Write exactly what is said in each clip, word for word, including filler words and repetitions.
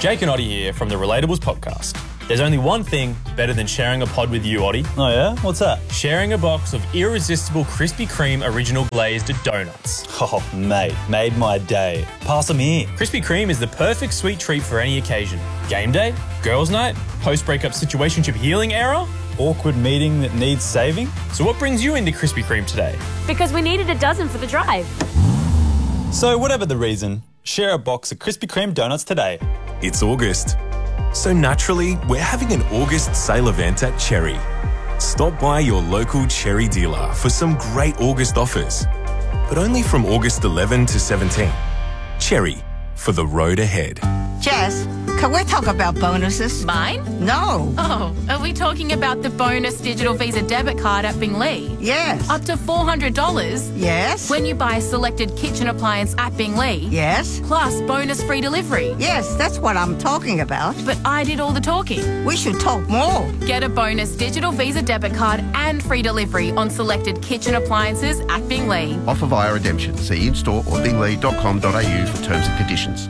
Jake and Oddie here from the Relatables podcast. There's only one thing better than sharing a pod with you, Oddie. Oh yeah? What's that? Sharing a box of irresistible Krispy Kreme original glazed donuts. Oh, mate, made my day. Pass them here. Krispy Kreme is the perfect sweet treat for any occasion. Game day, girls' night, post-breakup situationship healing era. Awkward meeting that needs saving? So what brings you into Krispy Kreme today? Because we needed a dozen for the drive. So whatever the reason, share a box of Krispy Kreme donuts today. It's August. So naturally, we're having an August sale event at Cherry. Stop by your local Cherry dealer for some great August offers. But only from August eleventh to seventeenth. Cherry, for the road ahead. Jess, can we talk about bonuses? Mine? No. Oh, are we talking about the bonus digital Visa debit card at Binglee? Yes. Up to four hundred dollars? Yes. When you buy a selected kitchen appliance at Binglee? Yes. Plus bonus free delivery? Yes, that's what I'm talking about. But I did all the talking. We should talk more. Get a bonus digital Visa debit card and free delivery on selected kitchen appliances at Binglee. Offer via redemption. See in-store or binglee dot com dot a u for terms and conditions.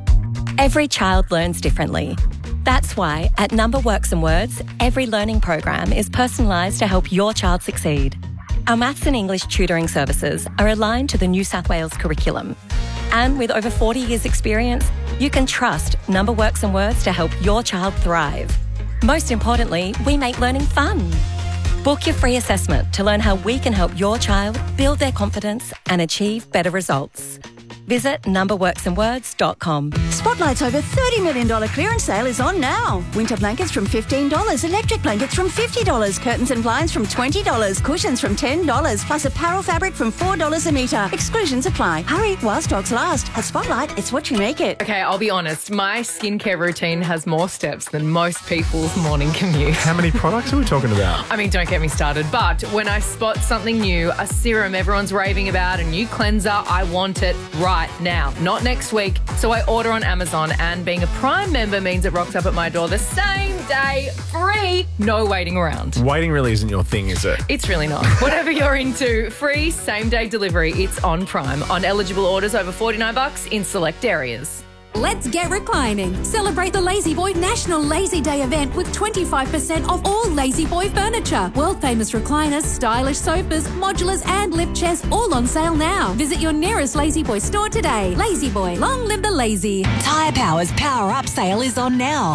Every child learns differently. That's why at Number Works and Words, every learning program is personalised to help your child succeed. Our maths and English tutoring services are aligned to the New South Wales curriculum. And with over forty years experience, you can trust Number Works and Words to help your child thrive. Most importantly, we make learning fun. Book your free assessment to learn how we can help your child build their confidence and achieve better results. Visit number works and words dot com. Spotlight's over thirty million dollars clearance sale is on now. Winter blankets from fifteen dollars, electric blankets from fifty dollars, curtains and blinds from twenty dollars, cushions from ten dollars, plus apparel fabric from four dollars a metre. Exclusions apply. Hurry while stocks last. At Spotlight, it's what you make it. Okay, I'll be honest. My skincare routine has more steps than most people's morning commute. How many products are we talking about? I mean, don't get me started. But when I spot something new, a serum everyone's raving about, a new cleanser, I want it right now, not next week. So I order on Amazon, and being a Prime member means it rocks up at my door the same day, free, no waiting around. Waiting really isn't your thing, is it? It's really not. Whatever you're into, free same day delivery. It's on Prime on eligible orders over forty-nine bucks in select areas. Let's get reclining. Celebrate the Lazy Boy National Lazy Day event with twenty-five percent off all Lazy Boy furniture. World-famous recliners, stylish sofas, modulars and lift chairs all on sale now. Visit your nearest Lazy Boy store today. Lazy Boy, long live the lazy. Tyre Power's Power Up sale is on now.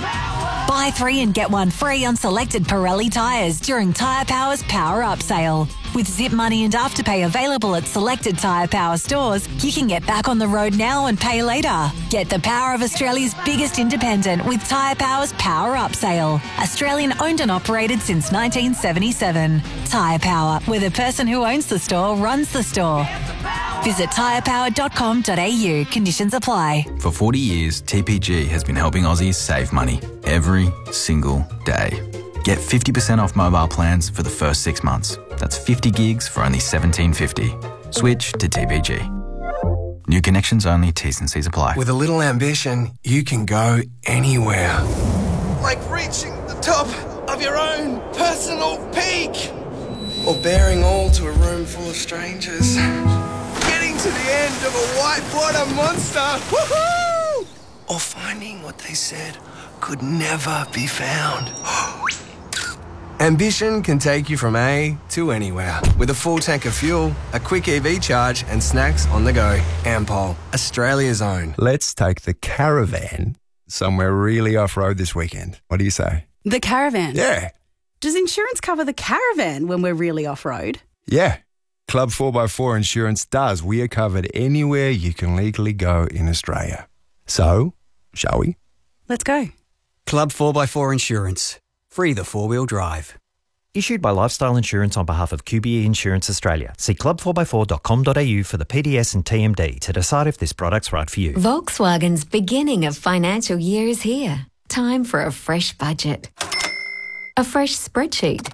Buy three and get one free on selected Pirelli tyres during Tyre Power's Power Up sale. With Zip Money and Afterpay available at selected Tyre Power stores, you can get back on the road now and pay later. Get the power of Australia's biggest independent with Tyre Power's Power Up sale. Australian owned and operated since nineteen seventy-seven. Tyre Power, where the person who owns the store runs the store. Visit tyre power dot com dot a u. Conditions apply. For forty years, T P G has been helping Aussies save money every single day. Get fifty percent off mobile plans for the first six months. That's fifty gigs for only seventeen fifty. Switch to T P G. New connections only, T's and C's apply. With a little ambition, you can go anywhere. Like reaching the top of your own personal peak. Or bearing all to a room full of strangers. Getting to the end of a whitewater monster. Woohoo! Or finding what they said could never be found. Ambition can take you from A to anywhere. With a full tank of fuel, a quick E V charge and snacks on the go. Ampol, Australia's own. Let's take the caravan somewhere really off-road this weekend. What do you say? The caravan? Yeah. Does insurance cover the caravan when we're really off-road? Yeah. Club four by four Insurance does. We are covered anywhere you can legally go in Australia. So, shall we? Let's go. Club four by four Insurance. Free the four-wheel drive. Issued by Lifestyle Insurance on behalf of Q B E Insurance Australia. See club four by four dot com dot a u for the P D S and T M D to decide if this product's right for you. Volkswagen's beginning of financial year is here. Time for a fresh budget. A fresh spreadsheet.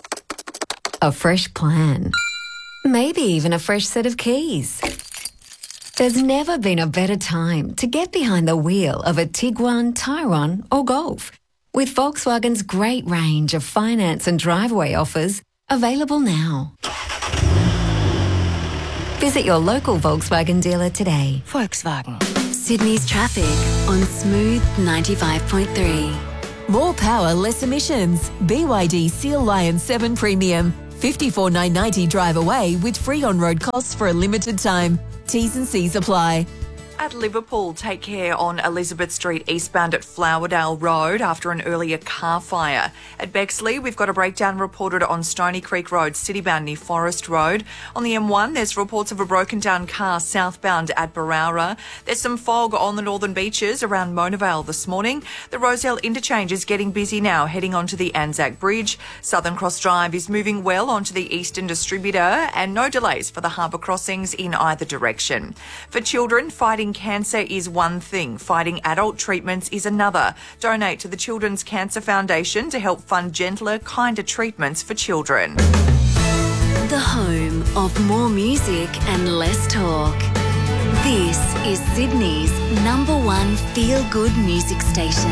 A fresh plan. Maybe even a fresh set of keys. There's never been a better time to get behind the wheel of a Tiguan, Tyrone or Golf. With Volkswagen's great range of finance and driveway offers available now. Visit your local Volkswagen dealer today. Volkswagen. Sydney's traffic on Smooth ninety-five point three. More power, less emissions. B Y D Seal Lion seven Premium. fifty-four thousand nine hundred ninety drive away with free on-road costs for a limited time. T's and C's apply. At Liverpool, take care on Elizabeth Street eastbound at Flowerdale Road after an earlier car fire. At Bexley, we've got a breakdown reported on Stony Creek Road, citybound near Forest Road. On the M one, there's reports of a broken down car southbound at Barowra. There's some fog on the northern beaches around Mona Vale this morning. The Rosedale interchange is getting busy now, heading onto the Anzac Bridge. Southern Cross Drive is moving well onto the Eastern Distributor, and no delays for the harbour crossings in either direction. For children, fighting cancer is one thing, fighting adult treatments is another. Donate to the Children's Cancer Foundation to help fund gentler, kinder treatments for children. The home of more music and less talk. This is Sydney's number one feel-good music station.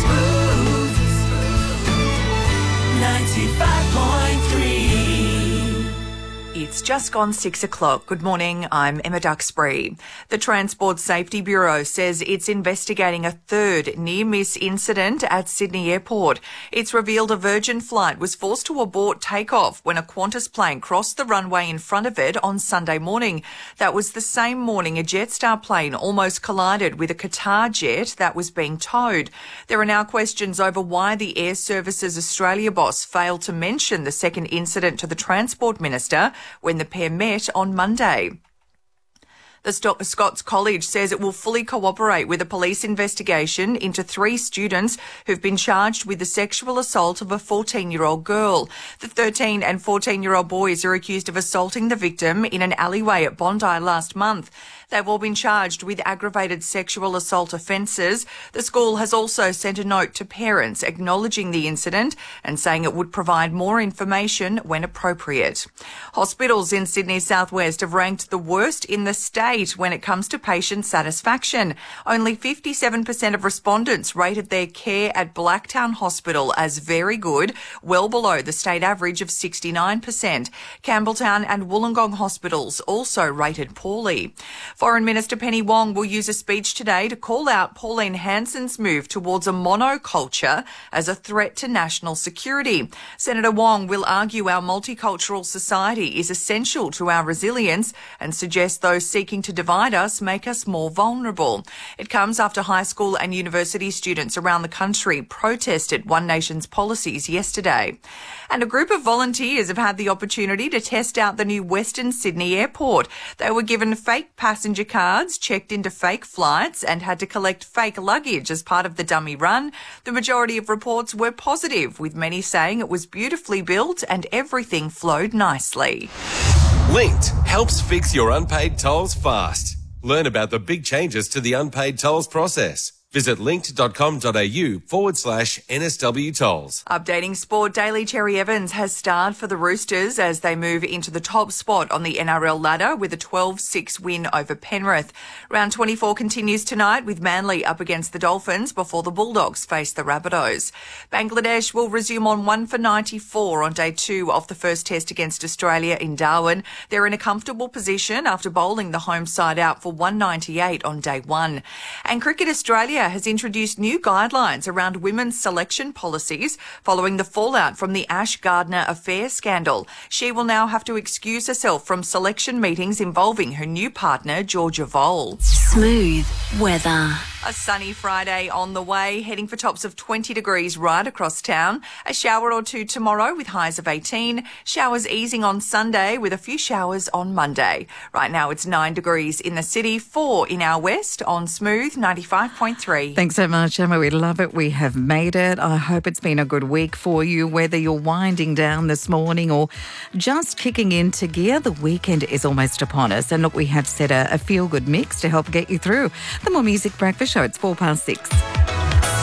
ninety-five point three. It's just gone six o'clock. Good morning, I'm Emma Duxbury. The Transport Safety Bureau says it's investigating a third near-miss incident at Sydney Airport. It's revealed a Virgin flight was forced to abort takeoff when a Qantas plane crossed the runway in front of it on Sunday morning. That was the same morning a Jetstar plane almost collided with a Qatar jet that was being towed. There are now questions over why the Air Services Australia boss failed to mention the second incident to the Transport Minister when the pair met on Monday. The Scots College says it will fully cooperate with a police investigation into three students who've been charged with the sexual assault of a fourteen-year-old girl. The thirteen and fourteen-year-old boys are accused of assaulting the victim in an alleyway at Bondi last month. They've all been charged with aggravated sexual assault offences. The school has also sent a note to parents acknowledging the incident and saying it would provide more information when appropriate. Hospitals in Sydney's southwest have ranked the worst in the state when it comes to patient satisfaction. Only fifty-seven percent of respondents rated their care at Blacktown Hospital as very good, well below the state average of sixty-nine percent. Campbelltown and Wollongong hospitals also rated poorly. Foreign Minister Penny Wong will use a speech today to call out Pauline Hanson's move towards a monoculture as a threat to national security. Senator Wong will argue our multicultural society is essential to our resilience and suggest those seeking to divide us make us more vulnerable. It comes after high school and university students around the country protested One Nation's policies yesterday. And a group of volunteers have had the opportunity to test out the new Western Sydney Airport. They were given fake passenger cards, checked into fake flights, and had to collect fake luggage as part of the dummy run. The majority of reports were positive, with many saying it was beautifully built and everything flowed nicely. Linked helps fix your unpaid tolls fast. Learn about the big changes to the unpaid tolls process. Visit linked.com.au forward slash NSW tolls. Updating sport, Daly Cherry Evans has starred for the Roosters as they move into the top spot on the N R L ladder with a twelve six win over Penrith. Round twenty-four continues tonight with Manly up against the Dolphins before the Bulldogs face the Rabbitohs. Bangladesh will resume on one for ninety-four on day two of the first test against Australia in Darwin. They're in a comfortable position after bowling the home side out for one ninety-eight on day one. And Cricket Australia has introduced new guidelines around women's selection policies following the fallout from the Ash Gardner affair scandal. She will now have to excuse herself from selection meetings involving her new partner, Georgia Vole. Smooth weather. A sunny Friday on the way, heading for tops of twenty degrees right across town. A shower or two tomorrow with highs of eighteen. Showers easing on Sunday with a few showers on Monday. Right now it's nine degrees in the city, four in our west on Smooth ninety-five point three. Thanks so much, Emma. We love it. We have made it. I hope it's been a good week for you, whether you're winding down this morning or just kicking into gear. The weekend is almost upon us. And look, we have set a, a feel-good mix to help get you through. The More Music Breakfast Show. It's four past six.